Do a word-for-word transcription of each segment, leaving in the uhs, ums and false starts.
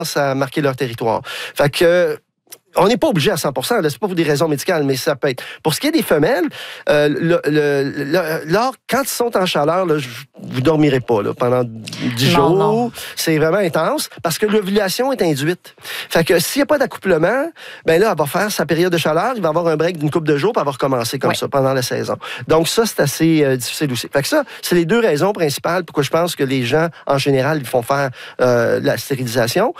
à marquer leur territoire. Fait que on n'est pas obligé à cent pour cent, là, c'est pas pour des raisons médicales, mais ça peut être. Pour ce qui est des femelles, euh, le, le, le, lors, quand ils sont en chaleur, là, vous dormirez pas là, pendant dix jours. Non. C'est vraiment intense parce que l'ovulation est induite. Fait que s'il n'y a pas d'accouplement, ben là, elle va faire sa période de chaleur, il va avoir un break d'une couple de jours, puis elle va recommencer comme oui. ça pendant la saison. Donc ça, c'est assez euh, difficile aussi. Fait que ça, c'est les deux raisons principales pourquoi je pense que les gens, en général, ils font faire euh, la stérilisation.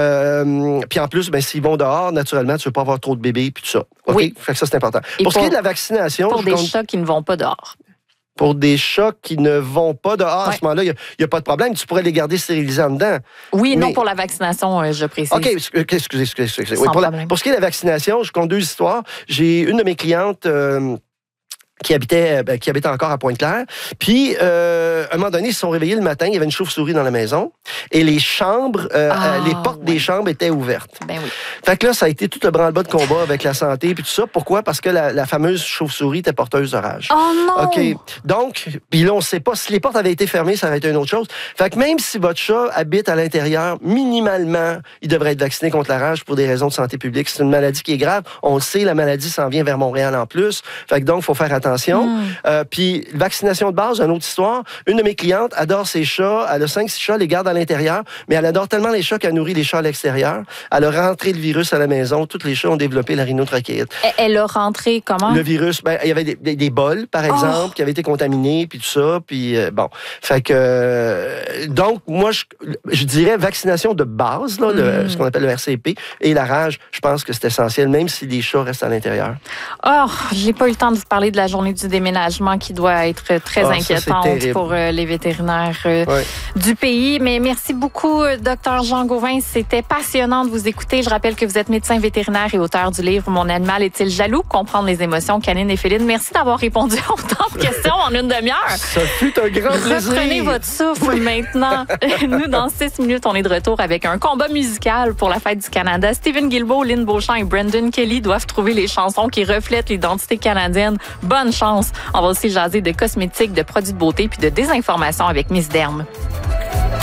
Euh, puis en plus, ben, s'ils vont dehors, naturellement, tu ne veux pas avoir trop de bébés puis tout ça. OK? Oui. Fait que ça, c'est important. Pour, pour ce qui est de la vaccination... Pour des compte... chats qui ne vont pas dehors. Pour des chats qui ne vont pas dehors, ouais. à ce moment-là, il n'y a, a pas de problème. Tu pourrais les garder stérilisés en dedans. Oui, mais... non pour la vaccination, je précise. OK, excusez, excusez, excusez. Oui, pour, la, pour ce qui est de la vaccination, je compte deux histoires. J'ai une de mes clientes... Euh, qui habitait, ben, qui habitait encore à Pointe-Claire. Puis, euh, à un moment donné, ils se sont réveillés le matin, il y avait une chauve-souris dans la maison, et les chambres, euh, ah, les portes ouais. des chambres étaient ouvertes. Ben oui. Fait que là, ça a été tout le branle-bas de combat avec la santé, puis tout ça. Pourquoi? Parce que la, la fameuse chauve-souris était porteuse de rage. Oh non! OK. Donc, puis là, on ne sait pas, si les portes avaient été fermées, ça aurait été une autre chose. Fait que même si votre chat habite à l'intérieur, minimalement, il devrait être vacciné contre la rage pour des raisons de santé publique. C'est une maladie qui est grave. On le sait, la maladie s'en vient vers Montréal en plus. Fait que donc, il faut faire attention. Mmh. Euh, puis, vaccination de base, une autre histoire. Une de mes clientes adore ses chats. Elle a cinq six chats, les garde à l'intérieur, mais elle adore tellement les chats qu'elle nourrit les chats à l'extérieur. Elle a rentré le virus à la maison. Tous les chats ont développé la rhinotrachéite. Elle a rentré comment? Le virus, ben, il y avait des, des, des bols, par exemple, oh. qui avaient été contaminés, puis tout ça. Puis, euh, bon. Fait que, euh, donc, moi, je, je dirais vaccination de base, là, le, mm. ce qu'on appelle le R C P, et la rage, je pense que c'est essentiel, même si les chats restent à l'intérieur. Oh, j'ai pas eu le temps de vous parler de la journée du déménagement qui doit être très oh, inquiétante ça, pour euh, les vétérinaires euh, ouais. du pays. Mais merci beaucoup, docteur Jean Gauvin. C'était passionnant de vous écouter. Je rappelle que vous êtes médecin vétérinaire et auteur du livre « Mon animal est-il jaloux? Comprendre les émotions canines et félines ». Merci d'avoir répondu à autant de questions en une demi-heure. Ça fut un grand plaisir. Reprenez votre souffle oui. maintenant. Nous, dans six minutes, on est de retour avec un combat musical pour la Fête du Canada. Stephen Guilbeault, Lynn Beauchamp et Brendan Kelly doivent trouver les chansons qui reflètent l'identité canadienne. Bonne chance! On va aussi jaser de cosmétiques, de produits de beauté puis de désinformation avec Miss Derme.